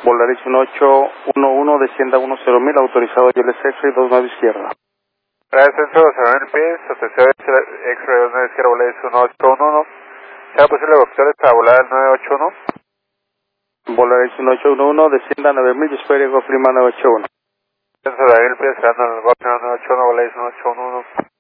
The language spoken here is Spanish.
Volaris 1811, descienda 10.000, autorizado YLS X-Ray 29 izquierda. Gracias, Centro, Samuel Pies, atención X-Ray 29 izquierda, Volaris 1811. ¿Sea posible vectores para volar al 981? Volaris 1811, descienda 9.000, espere Go Lima 981. Centro, Samuel Pies, cerrando el Go Lima 981, Volaris 1811.